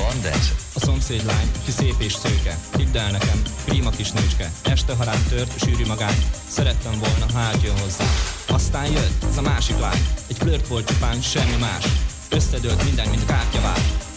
Mondd ezt. A szomszéd lány, ki szép és szőke, hidd el nekem, prima kis nőcske. Este, ha rám tört, sűrű magány, szerettem volna, ha átjön hozzá. Aztán jött ez a másik lány, egy flirt volt csupán, semmi más. Összedőlt minden, mint kártyavár.